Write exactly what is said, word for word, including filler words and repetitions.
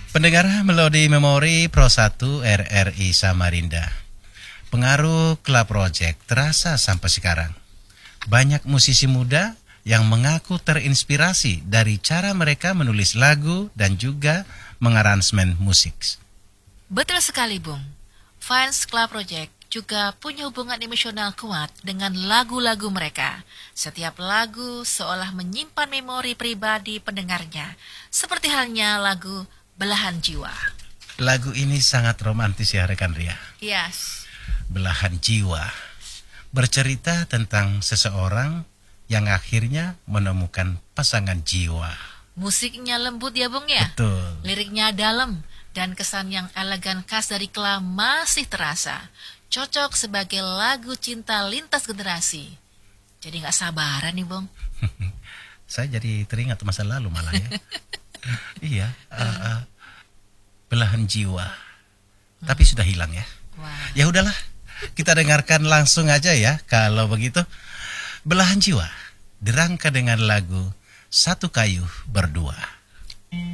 Pendengar Melodi Memori Pro satu R R I Samarinda. Pengaruh Club Project terasa sampai sekarang. Banyak musisi muda yang mengaku terinspirasi dari cara mereka menulis lagu dan juga mengaransemen musik. Betul sekali, Bung. Fans Club Project juga punya hubungan emosional kuat dengan lagu-lagu mereka. Setiap lagu seolah menyimpan memori pribadi pendengarnya, seperti halnya lagu Belahan Jiwa. Lagu ini sangat romantis ya rekan Ria. Yes. Belahan Jiwa bercerita tentang seseorang yang akhirnya menemukan pasangan jiwa. Musiknya lembut ya, Bung ya? Betul. Liriknya dalam dan kesan yang elegan khas dari Kla masih terasa. Cocok sebagai lagu cinta lintas generasi. Jadi gak sabaran nih, Bung. Saya jadi teringat masa lalu malah ya. Iya, uh, uh, Belahan Jiwa. Hmm. Tapi sudah hilang ya. Wow. Ya udahlah, kita dengarkan langsung aja ya. Kalau begitu, Belahan Jiwa dirangka dengan lagu Satu Kayu Berdua.